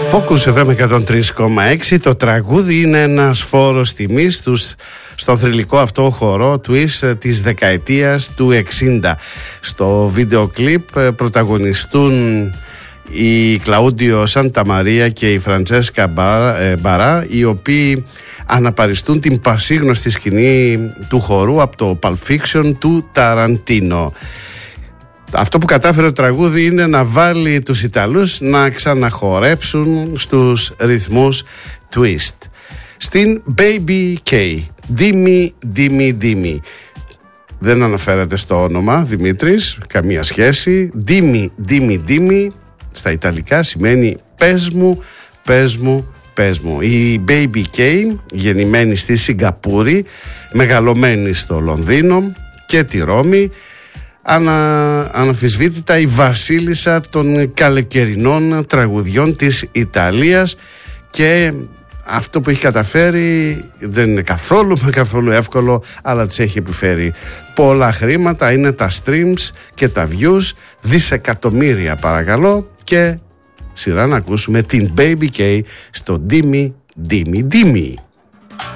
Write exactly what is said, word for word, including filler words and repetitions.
Focus εφ εμ εκατόν τρία κόμμα έξι. Το τραγούδι είναι ένας φόρος τιμής τους στο θρυλικό αυτό χορό twist της δεκαετίας του εξήντα. Στο βίντεο κλιπ πρωταγωνιστούν η Κλαούντιο Σανταμαρία και η Φραντσέσκα Μπαρά, οι οποίοι αναπαριστούν την πασίγνωστη σκηνή του χορού από το Pulp Fiction του Ταραντίνο. Αυτό που κατάφερε το τραγούδι είναι να βάλει τους Ιταλούς να ξαναχορέψουν στους ρυθμούς twist. Στην Baby K, Dimmi Dimmi Dimmi. Δεν αναφέρεται στο όνομα Δημήτρης, καμία σχέση. Dimmi Dimmi Dimmi στα Ιταλικά σημαίνει πες μου, πες μου, πες μου. Η Baby K, γεννημένη στη Σιγκαπούρη, μεγαλωμένη στο Λονδίνο και τη Ρώμη, ανα, αναμφισβήτητα η βασίλισσα των καλοκαιρινών τραγουδιών της Ιταλίας, και αυτό που έχει καταφέρει δεν είναι καθόλου με καθόλου εύκολο, αλλά της έχει επιφέρει πολλά χρήματα. Είναι τα streams και τα views, δισεκατομμύρια παρακαλώ, και σειρά να ακούσουμε την Baby K στο Dimmi Dimmi Dimmi.